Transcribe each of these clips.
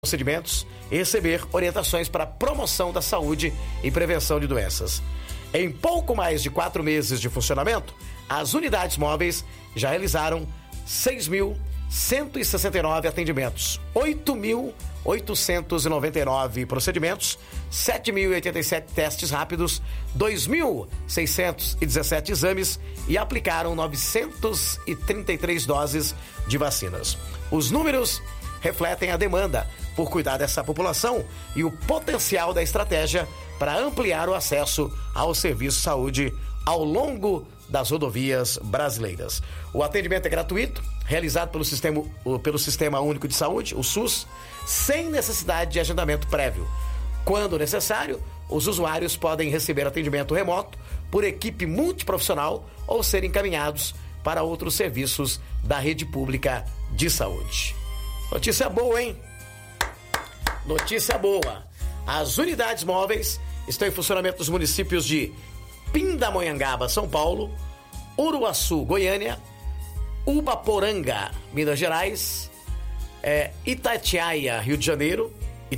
procedimentos e receber orientações para promoção da saúde e prevenção de doenças. Em pouco mais de 4 meses de funcionamento, as unidades móveis já realizaram 6.169 atendimentos, 8.899 procedimentos, 7.087 testes rápidos, 2.617 exames e aplicaram 933 doses de vacinas. Os números refletem a demanda por cuidar dessa população e o potencial da estratégia para ampliar o acesso ao serviço de saúde ao longo das rodovias brasileiras. O atendimento é gratuito, realizado pelo Sistema Único de Saúde, o SUS, sem necessidade de agendamento prévio. Quando necessário, os usuários podem receber atendimento remoto por equipe multiprofissional ou serem encaminhados para outros serviços da rede pública de saúde. Notícia boa, hein? Notícia boa. As unidades móveis estão em funcionamento nos municípios de Pindamonhangaba, São Paulo, Uruaçu, Goiânia, Ubaporanga, Minas Gerais, Itatiaia, Rio de Janeiro,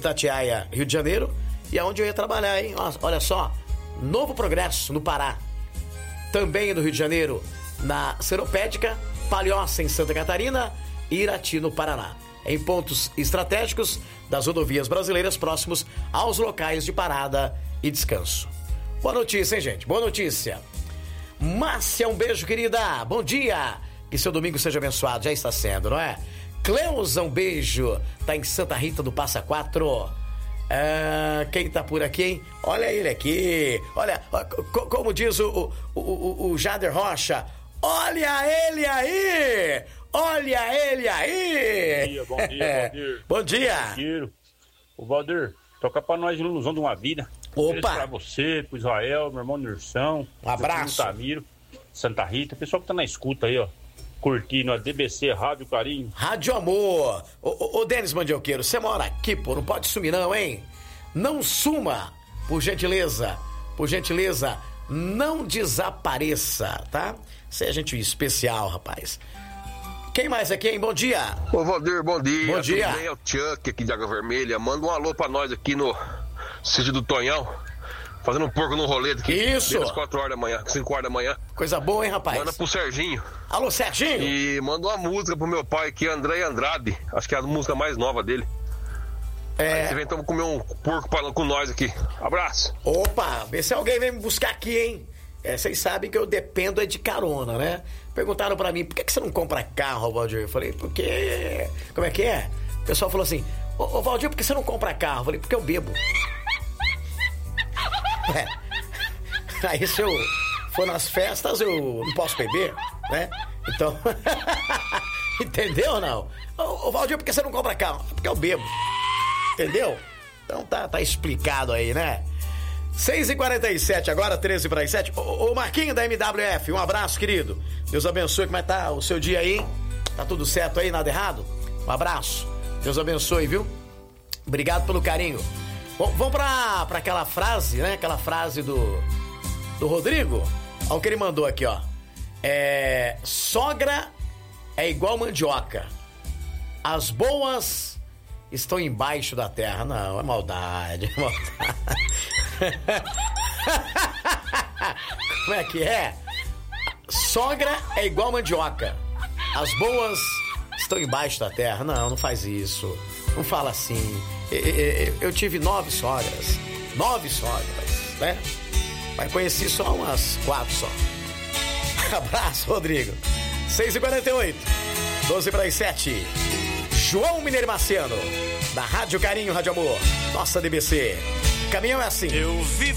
e aonde eu ia trabalhar, hein? Olha só, Novo Progresso, no Pará. Também no Rio de Janeiro, na Seropédica, Palhoça, em Santa Catarina e Irati, no Paraná. Em pontos estratégicos das rodovias brasileiras próximos aos locais de parada e descanso. Boa notícia, hein, gente? Boa notícia. Márcia, um beijo, querida. Bom dia. Que seu domingo seja abençoado. Já está sendo, não é? Cleusa, um beijo. Tá em Santa Rita do Passa Quatro. Quem tá por aqui, hein? Olha ele aqui. Olha, como diz o Jader Rocha. Olha ele aí! Olha ele aí! Bom dia, Valdir. Bom dia! Ô, Valdir, toca pra nós Ilusão de uma Vida. Opa! Pra você, pro Israel, meu irmão Nirsão. Um abraço. Tamiro, Santa Rita, pessoal que tá na escuta aí, ó. Curtindo a DBC Rádio Carinho. Rádio Amor. Ô, Denis Mandioqueiro, você mora aqui, pô, não pode sumir não, hein? Não suma, por gentileza. Por gentileza, não desapareça, tá? Você é gente especial, rapaz. Quem mais aqui, hein? Bom dia. Ô, Valdir, bom dia. Bom dia. Tudo bem? É o Chuck aqui de Água Vermelha. Manda um alô pra nós aqui no sítio do Tonhão. Fazendo um porco no rolê aqui. Isso. Às 4 horas da manhã, 5 horas da manhã. Coisa boa, hein, rapaz? Manda pro Serginho. Alô, Serginho. E manda uma música pro meu pai aqui, André Andrade. Acho que é a música mais nova dele. Aí você vem então comer um porco com nós aqui. Abraço. Opa, vê se alguém vem me buscar aqui, hein? Vocês sabem que eu dependo de carona, né? Perguntaram pra mim, por que você não compra carro, Valdir? Eu falei, porque... Como é que é? O pessoal falou assim, ô Valdir, por que você não compra carro? Eu falei, porque eu bebo. Aí se eu for nas festas, eu não posso beber, né? Então... Entendeu ou não? Ô Valdir, por que você não compra carro? Porque eu bebo. Entendeu? Então tá explicado aí, né? 6h47, agora 13h47. Ô Marquinho da MWF, um abraço, querido. Deus abençoe. Como é que tá o seu dia aí? Tá tudo certo aí, nada errado? Um abraço. Deus abençoe, viu? Obrigado pelo carinho. Vamos pra aquela frase, né? Aquela frase do Rodrigo. Olha o que ele mandou aqui, ó. Sogra é igual mandioca. As boas estão embaixo da terra. Não, é maldade, é maldade. Como é que é? Sogra é igual mandioca. As boas estão embaixo da terra. Não faz isso. Não fala assim. Eu tive 9 sogras. 9 sogras, né? Mas conheci só umas 4 só. Abraço, Rodrigo. 6h48, 12h07. João Mineiro Marciano, da Rádio Carinho, Rádio Amor. Nossa DBC. O caminhão é assim.